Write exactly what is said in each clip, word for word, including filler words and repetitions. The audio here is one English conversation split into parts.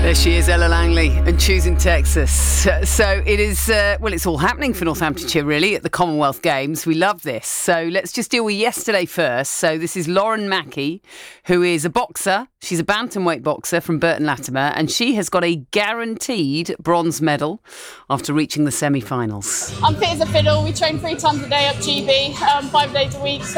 There she is, Ella Langley, and choosing Texas. So it is, uh, well, it's all happening for Northamptonshire, really, at the Commonwealth Games. We love this. So let's just deal with yesterday first. So this is Lauren Mackey, who is a boxer. She's a bantamweight boxer from Burton Latimer, and she has got a guaranteed bronze medal after reaching the semi-finals. I'm fit as a fiddle. We train three times a day at G B, um, five days a week. So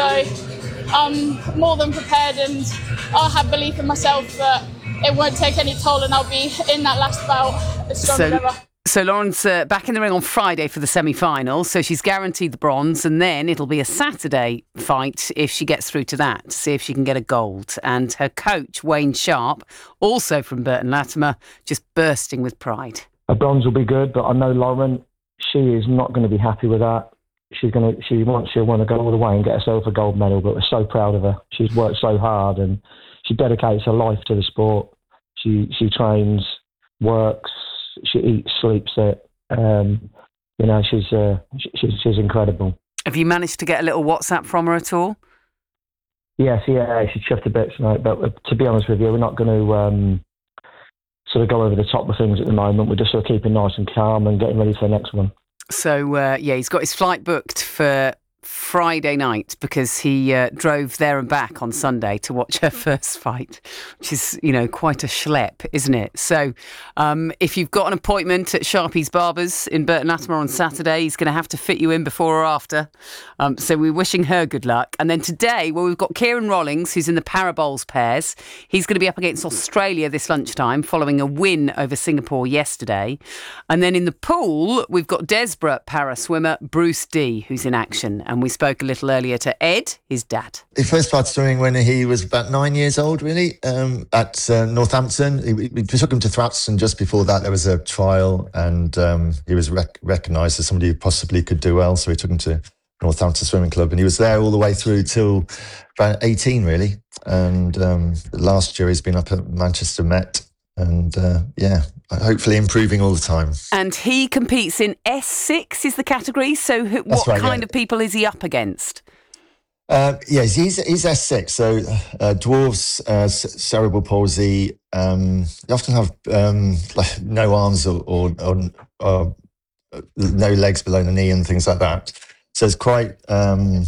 I'm more than prepared, and I have belief in myself that it won't take any toll and I'll be in that last bout as strong so, as ever. So Lauren's uh, back in the ring on Friday for the semi-final, so she's guaranteed the bronze, and then it'll be a Saturday fight if she gets through to that, to see if she can get a gold. And her coach, Wayne Sharp, also from Burton Latimer, just bursting with pride. A bronze will be good, but I know Lauren, she is not going to be happy with that. She's going to, she wants, she'll want to go all the way and get herself a gold medal, but we're so proud of her. She's worked so hard and she dedicates her life to the sport. She she trains, works, she eats, sleeps it. Um, you know, she's uh, she, she's incredible. Have you managed to get a little WhatsApp from her at all? Yes, yeah, she chuffed a bit tonight. But to be honest with you, we're not going to um, sort of go over the top with things at the moment. We're just sort of keeping nice and calm and getting ready for the next one. So, uh, yeah, he's got his flight booked for Friday night because he uh, drove there and back on Sunday to watch her first fight, which is, you know, quite a schlep, isn't it? So um, if you've got an appointment at Sharpie's Barbers in Burton Latimer on Saturday, he's going to have to fit you in before or after. Um, so we're wishing her good luck. And then today, well, we've got Kieran Rollings, who's in the Parabowls pairs. He's going to be up against Australia this lunchtime following a win over Singapore yesterday. And then in the pool, we've got Desborough para swimmer Bruce D, who's in action. And we spoke a little earlier to Ed, his dad. He first started swimming when he was about nine years old, really, um, at uh, Northampton. We, we took him to Thratson just before that. There was a trial, and um, he was rec- recognised as somebody who possibly could do well. So we took him to Northampton Swimming Club, and he was there all the way through till about eighteen, really. And um, last year he's been up at Manchester Met. And, uh, yeah, hopefully improving all the time. And he competes in S six is the category. So who, what right, kind yeah. of people is he up against? Uh, yes, he's he's S six. So uh, dwarves, uh, cerebral palsy, um, they often have um, like no arms or, or, or, or no legs below the knee and things like that. So it's quite um,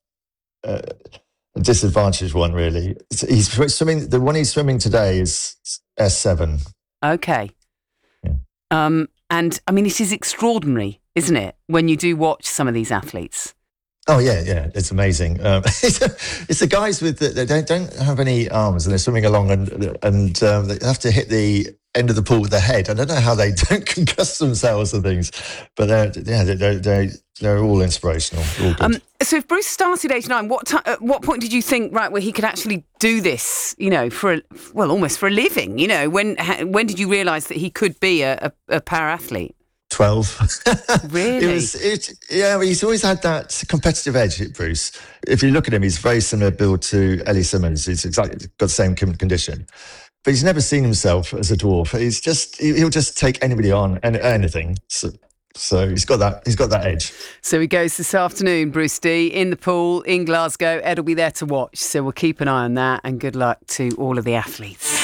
uh, a disadvantaged one, really. He's swimming. The one he's swimming today is S seven. Okay. Yeah. Um, and I mean, it is extraordinary, isn't it, when you do watch some of these athletes? Oh yeah, yeah, it's amazing. Um, it's, it's the guys with the, they don't don't have any arms and they're swimming along and and um, they have to hit the end of the pool with their head. I don't know how they don't concuss themselves and things, but they're yeah they're they're, they're all inspirational. All good. Um, so if Bruce started age nine, what t- at what point did you think right where he could actually do this? You know, for a, well, almost for a living. You know, when when did you realise that he could be a, a, a para athlete? twelve. Really? It was, it, yeah, he's always had that competitive edge, Bruce. If you look at him, he's very similar build to Ellie Simmons. He's exactly got the same condition. But he's never seen himself as a dwarf. He's just, he'll just take anybody on and anything. So, so he's got that, he's got that edge. So he goes this afternoon, Bruce D, in the pool in Glasgow. Ed will be there to watch. So we'll keep an eye on that, and good luck to all of the athletes.